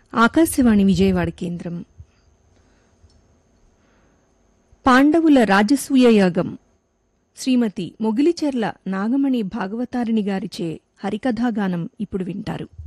ఆకాశవాణి విజయవాడ కేంద్రం. పాండవుల రాజసూయ యాగం శ్రీమతి మొగిలిచెర్ల నాగమణి భాగవతారిణి గారిచే హరికథాగానం ఇప్పుడు వింటారు.